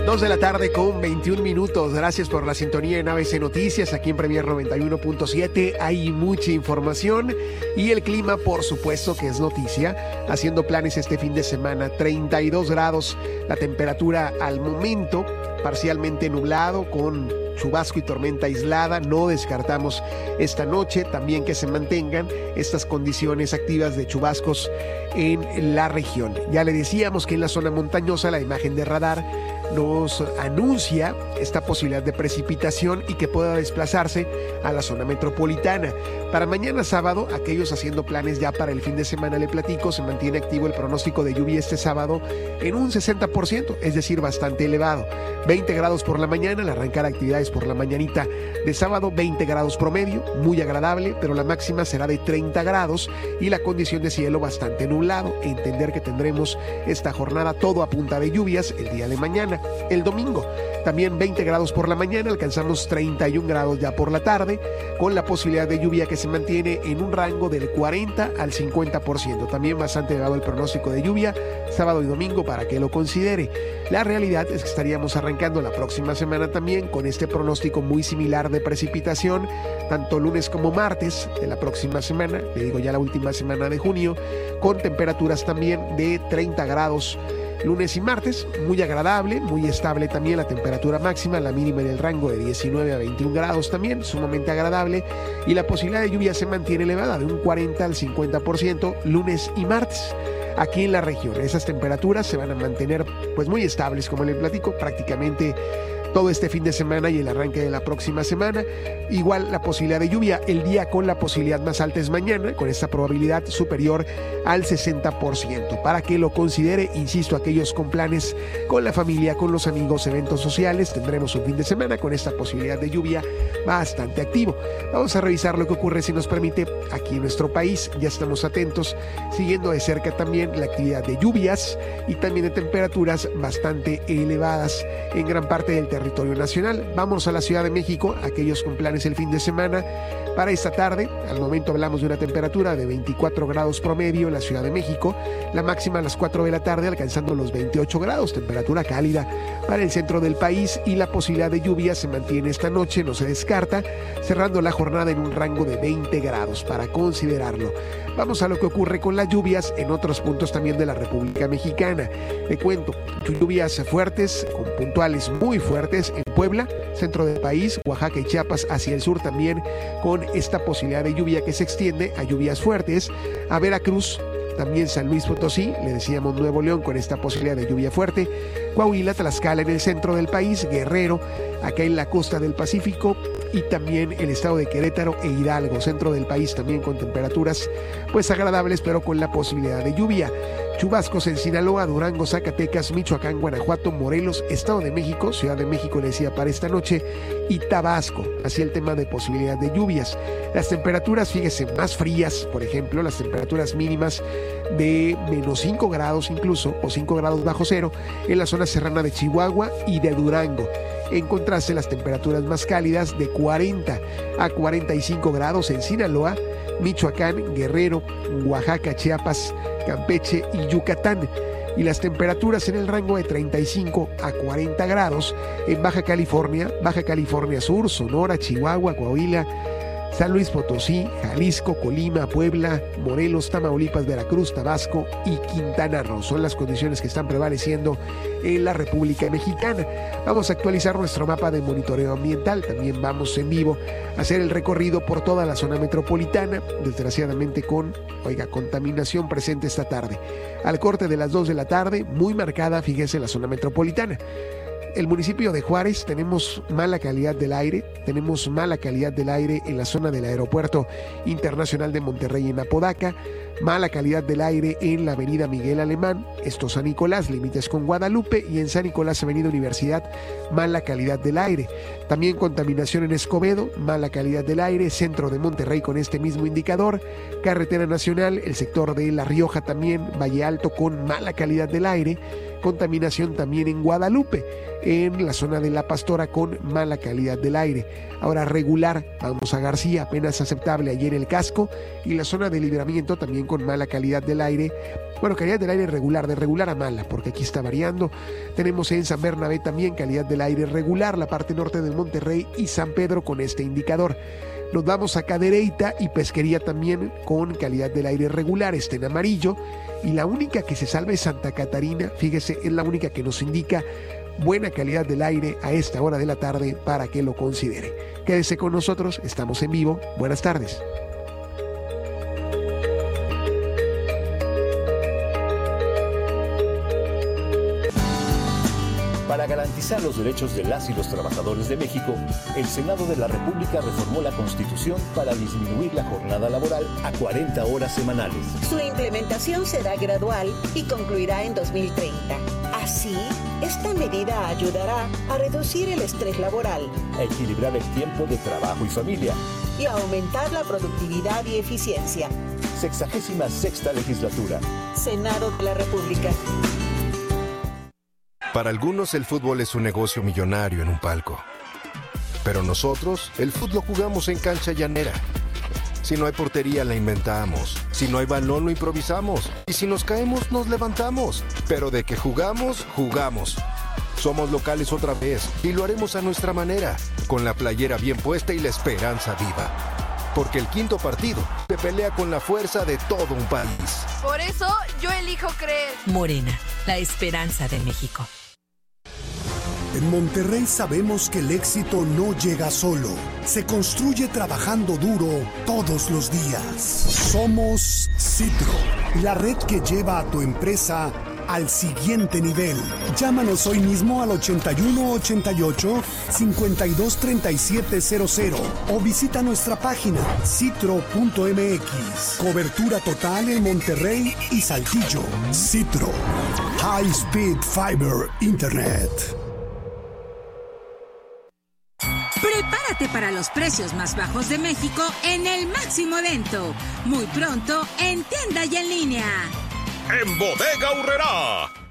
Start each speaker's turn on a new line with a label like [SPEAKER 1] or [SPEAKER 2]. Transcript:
[SPEAKER 1] 2 de la tarde con 21 minutos. Gracias por la sintonía en ABC Noticias, aquí en Premier 91.7. Hay mucha información y el clima, por supuesto, que es noticia. Haciendo planes este fin de semana, 32 grados. La temperatura al momento, parcialmente nublado con chubasco y tormenta aislada. No descartamos esta noche también que se mantengan estas condiciones activas de chubascos en la región. Ya le decíamos que en la zona montañosa la imagen de radar nos anuncia esta posibilidad de precipitación y que pueda desplazarse a la zona metropolitana. Para mañana sábado, aquellos haciendo planes ya para el fin de semana, le platico, se mantiene activo el pronóstico de lluvia este sábado en un 60%, es decir, bastante elevado. 20 grados por la mañana, al arrancar actividades por la mañanita de sábado, 20 grados promedio, muy agradable, pero la máxima será de 30 grados y la condición de cielo bastante nublado. Entender que tendremos esta jornada todo a punta de lluvias el día de mañana. El domingo, también 20 grados por la mañana, alcanzamos 31 grados ya por la tarde, con la posibilidad de lluvia que se mantiene en un rango del 40 al 50%. También bastante elevado el pronóstico de lluvia, sábado y domingo, para que lo considere. La realidad es que estaríamos arrancando la próxima semana también con este pronóstico muy similar de precipitación, tanto lunes como martes de la próxima semana, le digo ya la última semana de junio, con temperaturas también de 30 grados lunes y martes, muy agradable, muy estable también la temperatura máxima, la mínima en el rango de 19 a 21 grados también, sumamente agradable, y la posibilidad de lluvia se mantiene elevada de un 40 al 50% lunes y martes. Aquí en la región, esas temperaturas se van a mantener pues muy estables, como les platico, prácticamente todo este fin de semana y el arranque de la próxima semana. Igual la posibilidad de lluvia, el día con la posibilidad más alta es mañana, con esta probabilidad superior al 60%. Para que lo considere, insisto, aquellos con planes con la familia, con los amigos, eventos sociales, tendremos un fin de semana con esta posibilidad de lluvia bastante activo. Vamos a revisar lo que ocurre, si nos permite, aquí en nuestro país. Ya estamos atentos, siguiendo de cerca también la actividad de lluvias y también de temperaturas bastante elevadas en gran parte del territorio nacional. Vamos a la Ciudad de México, aquellos con planes el fin de semana. Para esta tarde, al momento hablamos de una temperatura de 24 grados promedio en la Ciudad de México, la máxima a las 4 de la tarde alcanzando los 28 grados, temperatura cálida para el centro del país, y la posibilidad de lluvia se mantiene esta noche, no se descarta, cerrando la jornada en un rango de 20 grados para considerarlo. Vamos a lo que ocurre con las lluvias en otros puntos también de la República Mexicana. Le cuento, lluvias fuertes, con puntuales muy fuertes en Puebla, centro del país, Oaxaca y Chiapas hacia el sur también, con esta posibilidad de lluvia que se extiende a lluvias fuertes, a Veracruz, también San Luis Potosí, le decíamos Nuevo León con esta posibilidad de lluvia fuerte, Coahuila, Tlaxcala en el centro del país, Guerrero, acá en la costa del Pacífico, y también el estado de Querétaro e Hidalgo, centro del país también con temperaturas pues agradables, pero con la posibilidad de lluvia. Chubascos en Sinaloa, Durango, Zacatecas, Michoacán, Guanajuato, Morelos, Estado de México, Ciudad de México le decía para esta noche, y Tabasco, así el tema de posibilidad de lluvias. Las temperaturas, fíjese, más frías, por ejemplo, las temperaturas mínimas de menos 5 grados incluso, o 5 grados bajo cero, en la zona serrana de Chihuahua y de Durango. En contraste, las temperaturas más cálidas de 40 a 45 grados en Sinaloa, Michoacán, Guerrero, Oaxaca, Chiapas, Campeche y Yucatán. Y las temperaturas en el rango de 35 a 40 grados en Baja California Sur, Sonora, Chihuahua, Coahuila, San Luis Potosí, Jalisco, Colima, Puebla, Morelos, Tamaulipas, Veracruz, Tabasco y Quintana Roo. Son las condiciones que están prevaleciendo en la República Mexicana. Vamos a actualizar nuestro mapa de monitoreo ambiental. También vamos en vivo a hacer el recorrido por toda la zona metropolitana, desgraciadamente con, contaminación presente esta tarde. Al corte de las 2 de la tarde, muy marcada, fíjese, la zona metropolitana. El municipio de Juárez tenemos mala calidad del aire en la zona del Aeropuerto Internacional de Monterrey en Apodaca, mala calidad del aire en la avenida Miguel Alemán, esto San Nicolás, límites con Guadalupe, y en San Nicolás, avenida Universidad, mala calidad del aire. También contaminación en Escobedo, mala calidad del aire, centro de Monterrey con este mismo indicador, carretera nacional, el sector de La Rioja también, Valle Alto con mala calidad del aire, contaminación también en Guadalupe, en la zona de La Pastora con mala calidad del aire. Ahora regular, vamos a García, apenas aceptable allí en el casco, y la zona de Libramiento también también con mala calidad del aire. Bueno, calidad del aire regular, de regular a mala, porque aquí está variando. Tenemos en San Bernabé también calidad del aire regular, la parte norte de Monterrey y San Pedro con este indicador. Nos vamos a Cadereyta y Pesquería también con calidad del aire regular, está en amarillo. Y la única que se salva es Santa Catarina, fíjese, es la única que nos indica buena calidad del aire a esta hora de la tarde para que lo considere. Quédese con nosotros, estamos en vivo. Buenas tardes.
[SPEAKER 2] Para garantizar los derechos de las y los trabajadores de México, el Senado de la República reformó la Constitución para disminuir la jornada laboral a 40 horas semanales.
[SPEAKER 3] Su implementación será gradual y concluirá en 2030. Así, esta medida ayudará a reducir el estrés laboral,
[SPEAKER 2] a equilibrar el tiempo de trabajo y familia
[SPEAKER 3] y a aumentar la productividad y eficiencia.
[SPEAKER 2] 66ª legislatura.
[SPEAKER 3] Senado de la República.
[SPEAKER 4] Para algunos el fútbol es un negocio millonario en un palco. Pero nosotros, el fútbol lo jugamos en cancha llanera. Si no hay portería, la inventamos. Si no hay balón, lo improvisamos. Y si nos caemos, nos levantamos. Pero de que jugamos, jugamos. Somos locales otra vez y lo haremos a nuestra manera, con la playera bien puesta y la esperanza viva. Porque el quinto partido se pelea con la fuerza de todo un país.
[SPEAKER 5] Por eso yo elijo creer.
[SPEAKER 6] Morena, la esperanza de México.
[SPEAKER 7] En Monterrey sabemos que el éxito no llega solo, se construye trabajando duro todos los días. Somos Citro, la red que lleva a tu empresa al siguiente nivel. Llámanos hoy mismo al 8188-523700 o visita nuestra página citro.mx. Cobertura total en Monterrey y Saltillo. Citro, High Speed Fiber Internet.
[SPEAKER 8] Prepárate para los precios más bajos de México en el máximo evento. Muy pronto en tienda y en línea.
[SPEAKER 9] En Bodega Aurrerá